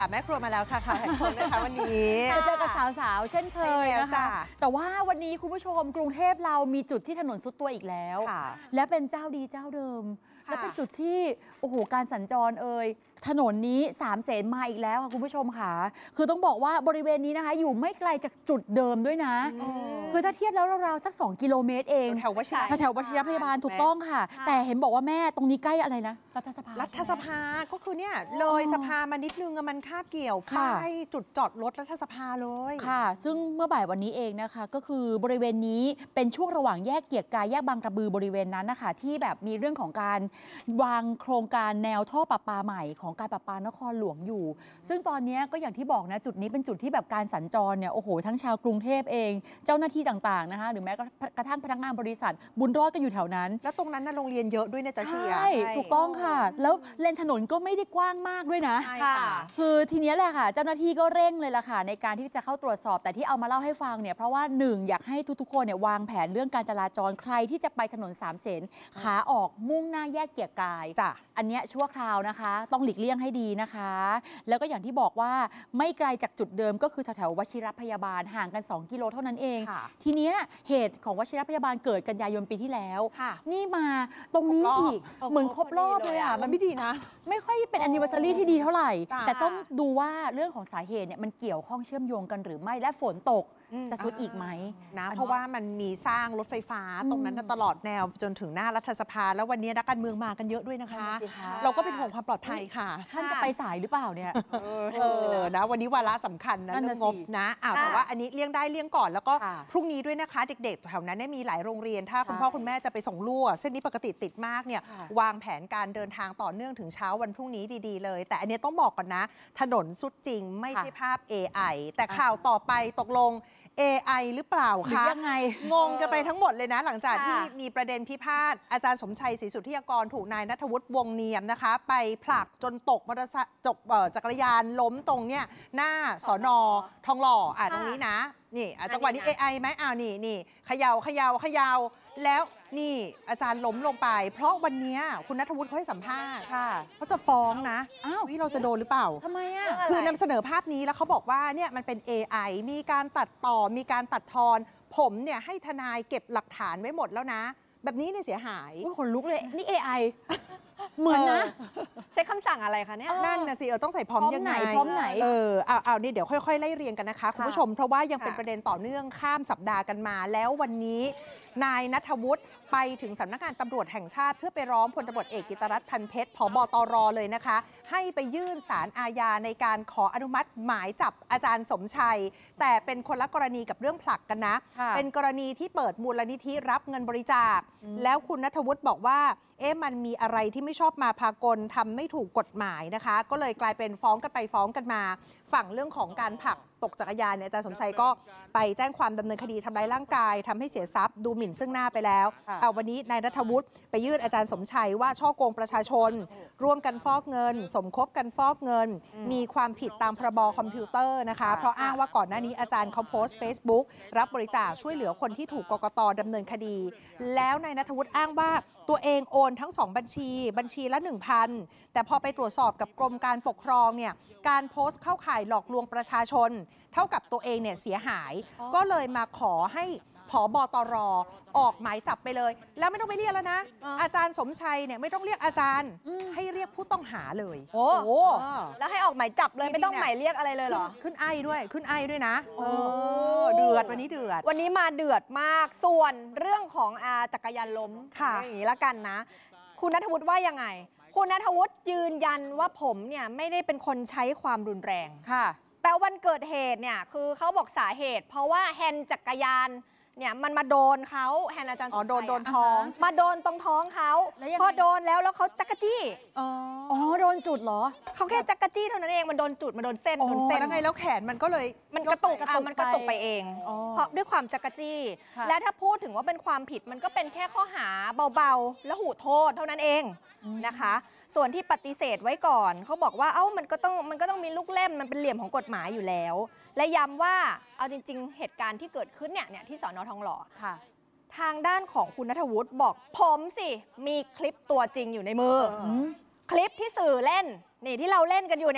แม่ครัวมาแล้วค่ะแขกคนนะคะวันนี้จะเจอกับสาวๆเช่นเคยนะคะแต่ว่าวันนี้คุณผู้ชมกรุงเทพเรามีจุดที่ถนนซุดตัวอีกแล้วและเป็นเจ้าดีเจ้าเดิมและเป็นจุดที่โอ้โหการสัญจรถนนนี้3 เสนมาอีกแล้วค่ะคุณผู้ชมค่ะคือต้องบอกว่าบริเวณนี้นะคะอยู่ไม่ไกลจากจุดเดิมด้วยนะคือถ้าเทียบแล้วราวๆสัก2 กิโลเมตรเองแถววชิรพยาบาลถูกต้องค่ะแต่เห็นบอกว่าแม่ตรงนี้ใกล้อะไรนะรัฐสภาก็คือเนี่ยเลยสภามานิดนึงมันคาบเกี่ยวใกล้จุดจอดรถรัฐสภาเลยค่ะซึ่งเมื่อบ่ายวันนี้เองนะคะก็คือบริเวณนี้เป็นช่วงระหว่างแยกเกียรติกายแยกบางกระบือบริเวณนั้นนะคะที่แบบมีเรื่องของการวางโครงการแนวท่อประปาใหม่ของการประปานครหลวงอยู่ซึ่งตอนนี้ก็อย่างที่บอกนะจุดนี้เป็นจุดที่แบบการสัญจรเนี่ยโอ้โหทั้งชาวกรุงเทพเองเจ้าหน้าที่ต่างๆนะคะหรือแม้กระทั่งพนักงานบริษัทบุญรอดก็อยู่แถวนั้นแล้วตรงนั้นโรงเรียนเยอะด้วยนะจ๊ะเชียร์ใช่ถูกต้องค่ะแล้วเลนถนนก็ไม่ได้กว้างมากด้วยนะคือทีนี้แหละค่ะเจ้าหน้าที่ก็เร่งเลยล่ะค่ะในการที่จะเข้าตรวจสอบแต่ที่เอามาเล่าให้ฟังเนี่ยเพราะว่า1อยากให้ทุกๆคนเนี่ยวางแผนเรื่องการจราจรใครที่จะไปถนน3 เสนขาออกมุ่งหน้าแยกเกียรติกายอันนี้ชั่วคราวนะคะต้องหลีกเลี่ยงให้ดีนะคะแล้วก็อย่างที่บอกว่าไม่ไกลจากจุดเดิมก็คือแถวๆวชิรพยาบาลห่างกัน2 กิโลเท่านั้นเองทีนี้เหตุของวชิรพยาบาลเกิดกันยายนปีที่แล้วนี่มาตรงนี้อีกเหมือนครบรอบเลยอ่ะมันไม่ดีนะไม่ค่อยเป็น anniversary ที่ดีเท่าไหร่แต่ต้องดูว่าเรื่องของสาเหตุเนี่ยมันเกี่ยวข้องเชื่อมโยงกันหรือไม่และฝนตกจะซุดอีกไหมนะเพราะว่ามันมีสร้างรถไฟฟ้าตรงนั้นตลอดแนวจนถึงหน้ารัฐสภาแล้ววันนี้นักการเมืองมากันเยอะด้วยนะคะเราก็เป็นห่วงความปลอดภัยค่ะท่านจะไปสายหรือเปล่าเนี่ยนะวันนี้วาระสำคัญนะเรื่องงบนะแต่ว่าอันนี้เลี่ยงได้เลี่ยงก่อนแล้วก็พรุ่งนี้ด้วยนะคะเด็กๆแถวนั้นมีหลายโรงเรียนถ้าคุณพ่อคุณแม่จะไปส่งลูกเส้นนี้ปกติติดมากเนี่ยวางแผนการเดินทางต่อเนื่องถึงเช้าวันพรุ่งนี้ดีๆเลยแต่อันนี้ต้องบอกก่อนนะถนนสุดจริงไม่ใช่ภาพ AI แต่ข่าวต่อไปตกลงAI หรือเปล่าคะยังไงงงกันไปทั้งหมดเลยนะหลังจากที่มีประเด็นพิพาทอาจารย์สมชัยศรีสุทธิยากรถูกนายณัฐวุฒิวงศ์เนียมนะคะไปผลักจนตกมอเตอร์ไซค์จักรยานล้มตรงเนี้ยหน้าสน.ทองหล่อตรงนี้นะนี่จังหวะนี้ AI ไหมนี่เขย่าแล้วนี่อาจารย์ล้มลงไปเพราะวันนี้คุณณัฐวุฒิเขาให้สัมภาษณ์เขาจะฟ้องนะเราจะโดนหรือเปล่าทำไมคือนำเสนอภาพนี้แล้วเขาบอกว่าเนี่ยมันเป็น AI มีการตัดต่อมีการตัดทอนผมเนี่ยให้ทนายเก็บหลักฐานไว้หมดแล้วนะแบบนี้เนี่ยเสียหายขนลุกเลยนี่ AI เหมือนนะใช้คำสั่งอะไรคะเนี่ยนั่นนะสิต้องใส่พร้อมยังไงพร้อมไหนเอานี่เดี๋ยวค่อยๆไล่เรียงกันนะคะคุณผู้ชมเพราะว่ายังเป็นประเด็นต่อเนื่องข้ามสัปดาห์กันมาแล้ววันนี้นายณัฐวุฒิไปถึงสำนักงานตำรวจแห่งชาติเพื่อไปร้องพลตำรวจเอกกิตติรัตน์พันเพชรผบ.ตร.เลยนะคะให้ไปยื่นศาลอาญาในการขออนุมัติหมายจับอาจารย์สมชัยแต่เป็นคนละกรณีกับเรื่องผลักกันนะเป็นกรณีที่เปิดมูลนิธิรับเงินบริจาคแล้วคุณณัฐวุฒิบอกว่ามันมีอะไรที่ไม่ชอบมาพากลทำไม่ถูกกฎหมายนะคะก็เลยกลายเป็นฟ้องกันไปฟ้องกันมาฝั่งเรื่องของการผลักตกจักรยานเนี่ยอาจารย์สมชัยก็ไปแจ้งความดำเนินคดีทำร้ายร่างกายทำให้เสียทรัพย์ดูหมิ่นซึ่งหน้าไปแล้ววันนี้นายณัฐวุฒิไปยื่นอาจารย์สมชัยว่าฉ้อโกงประชาชนร่วมกันฟอกเงินสมคบกันฟอกเงินมีความผิดตามพรบคอมพิวเตอร์นะคะเพราะอ้างว่าก่อนหน้านี้อาจารย์เขาโพสต์ Facebook รับบริจาคช่วยเหลือคนที่ถูกกกต.ดำเนินคดีแล้วนายณัฐวุฒิอ้างว่าตัวเองโอนทั้ง2บัญชีละ 1,000 แต่พอไปตรวจสอบกับกรมการปกครองเนี่ยการโพสต์เข้าข่ายหลอกลวงประชาชนเท่ากับตัวเองเนี่ยเสียหายก็เลยมาขอให้ผบ.ตร.ออกหมายจับไปเลยแล้วไม่ต้องไปเรียกแล้วนะอาจารย์สมชัยเนี่ยไม่ต้องเรียกอาจารย์ให้เรียกผู้ต้องหาเลยโอ้แล้วให้ออกหมายจับเลยไม่ต้องหมายเรียกอะไรเลยเหรอขึ้นไอ้ด้วยนะเดือดวันนี้วันนี้มาเดือดมากส่วนเรื่องของจักรยานล้มอย่างนี้ละกันนะคุณณัฐวุฒิว่ายังไงคุณณัฐวุฒิยืนยันว่าผมเนี่ยไม่ได้เป็นคนใช้ความรุนแรงค่ะแต่วันเกิดเหตุเนี่ยคือเขาบอกสาเหตุเพราะว่าแฮนด์จักรยานเนี่ยมันมาโดนเขาแฮนด์อาจารย์โดนท้องมาโดนตรงท้องเขาพอโดนแล้วเขาจักรจี้โดนจุดเหรอเขาแค่จักรจี้เท่านั้นเองมันโดนจุดมันโดนเส้นแล้วไงแล้วแขนมันก็เลยมันกระตุกไปเองเพราะด้วยความจักรจี้และถ้าพูดถึงว่าเป็นความผิดมันก็เป็นแค่ข้อหาเบาๆและหูโทษเท่านั้นเองนะคะส่วนที่ปฏิเสธไว้ก่อนเขาบอกว่ามันก็ต้องมีลูกเล่มมันเป็นเหลี่ยมของกฎหมายอยู่แล้วและย้ำว่าเอาจริงๆเหตุการณ์ที่เกิดขึ้นเนี่ยที่สน.ทองหล่อทางด้านของคุณณัฐวุฒิบอกผมสิมีคลิปตัวจริงอยู่ในมือคลิปที่สื่อเล่นนี่ที่เราเล่นกันอยู่เนี่ย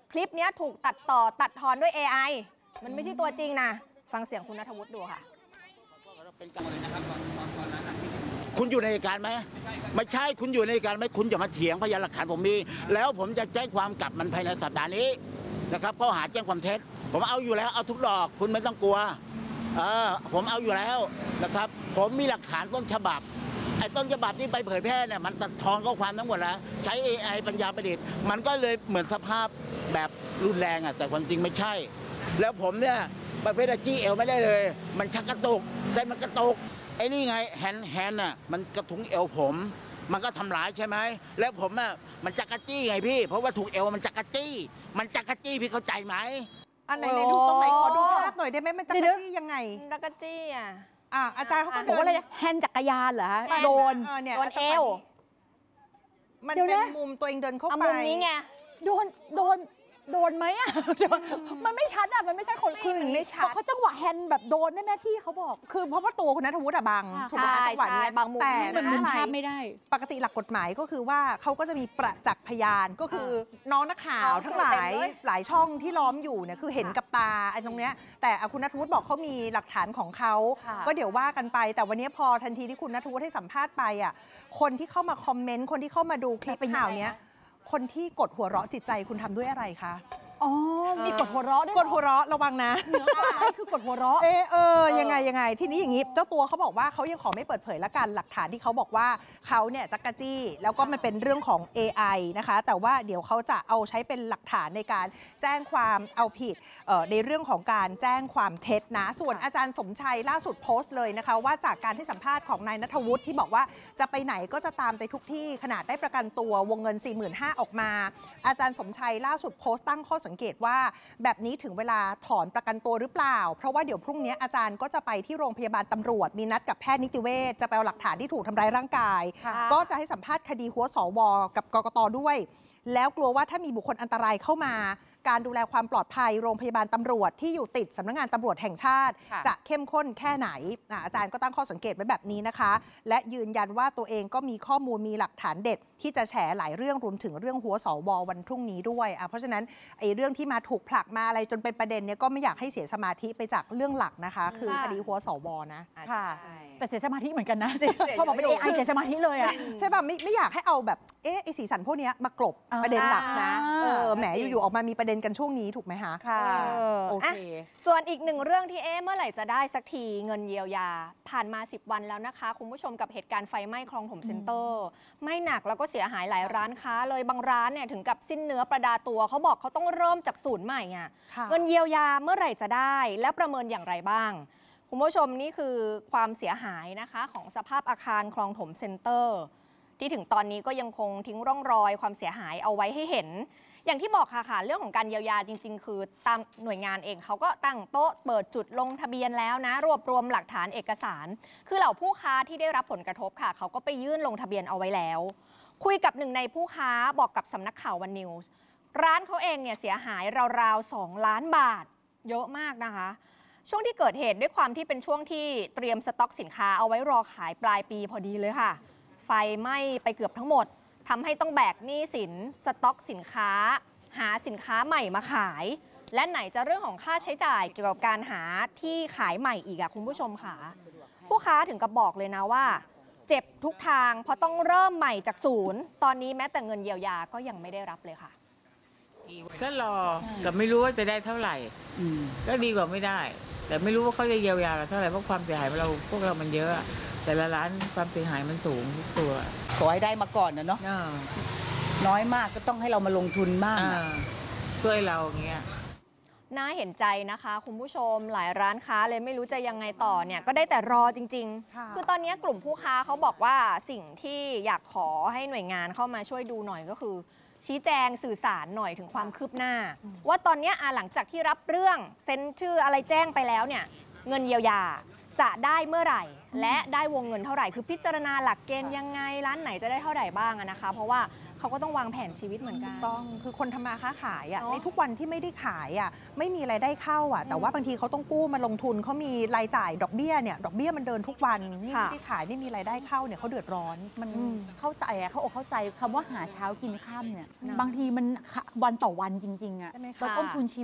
คลิปนี้ถูกตัดต่อตัดทอนด้วย AI มันไม่ใช่ตัวจริงนะฟังเสียงคุณณัฐวุฒิดูค่ะคุณอยู่ในเหตุการณ์ไหมไม่ใช่คุณอยู่ในเหตุการณ์ไหมคุณจะมาเถียงพยานหลักฐานผมมีแล้วผมจะแจ้งความกลับมันภายในสัปดาห์นี้นะครับข้อหาแจ้งความเท็จผมเอาอยู่แล้วเอาทุกดอกคุณไม่ต้องกลัวผมเอาอยู่แล้วนะครับผมมีหลักฐานต้นฉบับไอ้ต้นฉบับที่ไปเผยแพร่เนี่ยมันตัดทอนข้อความทั้งหมดแล้วใช้ AI ปัญญาประดิษฐ์มันก็เลยเหมือนสภาพแบบรุนแรงแต่ความจริงไม่ใช่แล้วผมเนี่ยประเภทจี้เอวไม่ได้เลยมันชักกระตุกเส้นมันกระตุกไอ้นี่ไงแฮนน่ะมันกระทุ้งเอวผมมันก็ทำร้ายใช่ไหมแล้วผมอ่ะมันจักรจี้ไงพี่เพราะว่าถูกเอวมันจักรจี้พี่เข้าใจไหมอันไหนดูตรงไหนขอดูภาพหน่อยได้ไหมมันจักรจี้ยังไงจักรจี้อาจารย์เขาก็บอกว่าอะไรแฮนด์จักรยานเหรอโดนเอวมันเป็นมุมตัวเองเดินเข้าไปมุมนี้ไงโดนไหมอ่ะมันไม่ชัดอ่ะมันไม่ใช่คนคืออย่างนี้เขาจังหวะแฮนด์แบบโดนได้ไหมที่เขาบอกคือเพราะว่าตัวคุณณัฐวุฒิบังถูกไหมจังหวะนี้แต่มันภาพไม่ได้ปกติหลักกฎหมายก็คือว่าเขาก็จะมีประจักษ์พยานก็คือน้องนักข่าวทั้งหลายช่องที่ล้อมอยู่เนี่ยคือเห็นกับตาไอ้ตรงเนี้ยแต่คุณณัฐวุฒิบอกเขามีหลักฐานของเขาก็เดี๋ยวว่ากันไปแต่วันนี้พอทันทีที่คุณณัฐวุฒิให้สัมภาษณ์ไปคนที่เข้ามาคอมเมนต์คนที่เข้ามาดูคลิปข่าวนี้คนที่กดหัวเราะจิตใจคุณทำด้วยอะไรคะอ๋อมีกดหัวเราะด้วยกดหัวเราะระวังนะเหนือกฎหมายคือกดหัวเราะยังไงทีนี้อย่างนี้เจ้าตัวเขาบอกว่าเขายังขอไม่เปิดเผยละกันหลักฐานที่เขาบอกว่าเขาเนี่ยจักรจี้แล้วก็มันเป็นเรื่องของ AI นะคะแต่ว่าเดี๋ยวเขาจะเอาใช้เป็นหลักฐานในการแจ้งความเอาผิดในเรื่องของการแจ้งความเท็จนะส่วนอาจารย์สมชัยล่าสุดโพสต์เลยนะคะว่าจากการให้สัมภาษณ์ของนายณัฐวุฒิที่บอกว่าจะไปไหนก็จะตามไปทุกที่ขนาดได้ประกันตัววงเงิน 45,000 ออกมาอาจารย์สมชัยล่าสุดโพสต์ตั้งข้อสังเกตว่าแบบนี้ถึงเวลาถอนประกันตัวหรือเปล่าเพราะว่าเดี๋ยวพรุ่งนี้อาจารย์ก็จะไปที่โรงพยาบาลตำรวจมีนัดกับแพทย์นิติเวชจะไปเอาหลักฐานที่ถูกทำร้ายร่างกายก็จะให้สัมภาษณ์คดีหัวสวกับกกต.ด้วยแล้วกลัวว่าถ้ามีบุคคลอันตรายเข้ามาการดูแลความปลอดภัยโรงพยาบาลตำรวจที่อยู่ติดสำนักงานตำรวจแห่งชาติจะเข้มข้นแค่ไหนอาจารย์ก็ตั้งข้อสังเกตไว้แบบนี้นะคะและยืนยันว่าตัวเองก็มีข้อมูลมีหลักฐานเด็ดที่จะแฉหลายเรื่องรวมถึงเรื่องหัวสววันพรุ่งนี้ด้วยเพราะฉะนั้นไอ้เรื่องที่มาถูกผลักมาอะไรจนเป็นประเด็นเนี่ยก็ไม่อยากให้เสียสมาธิไปจากเรื่องหลักนะคะคือคดีหัวสวนะค่ะแต่เสียสมาธิเหมือนกันนะพอบอกเป็น AI เสียสมาธิเลยอ่ะใช่ป่ะไม่อยากให้เอาแบบไอ้สีสันพวกนี้มากลบประเด็นหลักนะแหมอยู่ๆออกมามีประเด็นกันช่วงนี้ถูกไหมคะค่ะโอเคส่วนอีกหนึ่งเรื่องที่เมื่อไหร่จะได้สักทีเงินเยียวยาผ่านมา10 วันแล้วนะคะคุณผู้ชมกับเหตุการณ์ไฟไหม้คลองถมเซ็นเตอร์ไม่หนักแล้วก็เสียหายหลายร้านค้าเลยบางร้านเนี่ยถึงกับสิ้นเนื้อประดาตัวเขาบอกเขาต้องเริ่มจากศูนย์ใหม่เงินเยียวยาเมื่อไหร่จะได้และประเมินอย่างไรบ้างคุณผู้ชมนี่คือความเสียหายนะคะของสภาพอาคารคลองถมเซ็นเตอร์ที่ถึงตอนนี้ก็ยังคงทิ้งร่องรอยความเสียหายเอาไว้ให้เห็นอย่างที่บอกค่ะเรื่องของการเยียวยาจริงๆคือตามหน่วยงานเองเขาก็ตั้งโต๊ะเปิดจุดลงทะเบียนแล้วนะรวบรวมหลักฐานเอกสารคือเหล่าผู้ค้าที่ได้รับผลกระทบค่ะเขาก็ไปยื่นลงทะเบียนเอาไว้แล้วคุยกับหนึ่งในผู้ค้าบอกกับสำนักข่าววันนิวส์ร้านเขาเองเนี่ยเสียหายราวๆ2 ล้านบาทเยอะมากนะคะช่วงที่เกิดเหตุด้วยความที่เป็นช่วงที่เตรียมสต็อกสินค้าเอาไว้รอขายปลายปีพอดีเลยค่ะไฟไหม้ไปเกือบทั้งหมดทำให้ต้องแบกหนี้สินสต็อกสินค้าหาสินค้าใหม่มาขายและไหนจะเรื่องของค่าใช้จ่ายเกี่ยวกับการหาที่ขายใหม่อีกคุณผู้ชมค่ะผู้ค้าถึงกับบอกเลยนะว่าเจ็บทุกทางเพราะต้องเริ่มใหม่จากศูนย์ตอนนี้แม้แต่เงินเยียวยาก็ยังไม่ได้รับเลยค่ะก็รอกับไม่รู้ว่าจะได้เท่าไหร่ก็ดีกว่าไม่ได้แต่ไม่รู้ว่าเขาจะเยียวยาเราเท่าไหร่เพราะความเสียหายพวกเรามันเยอะแต่ละร้านความเสียหายมันสูงทุกตัวขอให้ได้มาก่อนนะเนาะน้อยมากก็ต้องให้เรามาลงทุนบ้างช่วยเราอย่างเงี้ยน่าเห็นใจนะคะคุณผู้ชมหลายร้านค้าเลยไม่รู้จะยังไงต่อเนี่ยก็ได้แต่รอจริงๆคือตอนนี้กลุ่มผู้ค้าเขาบอกว่าสิ่งที่อยากขอให้หน่วยงานเข้ามาช่วยดูหน่อยก็คือชี้แจงสื่อสารหน่อยถึงความคืบหน้าว่าตอนนี้หลังจากที่รับเรื่องเซ็นชื่ออะไรแจ้งไปแล้วเนี่ยเงินเยียวยาจะได้เมื่อไหร่และได้วงเงินเท่าไหร่คือพิจารณาหลักเกณฑ์ยังไงร้านไหนจะได้เท่าไหร่บ้างนะคะเพราะว่าเขาก็ต้องวางแผนชีวิตเหมือนกันต้องคือคนทำมาค้าขายอ่ะเนอะในทุกวันที่ไม่ได้ขายอ่ะไม่มีรายได้เข้าอ่ะแต่ว่าบางทีเขาต้องกู้มาลงทุนเขามีรายจ่ายดอกเบี้ยเนี่ยดอกเบี้ยมันเดินทุกวันนี่ไม่ได้ขายไม่มีรายได้เข้าเนี่ยเขาเดือดร้อนมันเข้าใจอะเขาอกเข้าใจคำว่าหาเช้ากินค่ำเนี่ยเนอะบางทีมันวันต่อวันจริงๆอะใช่ไหมคะแล้วต้นทุนชีวิต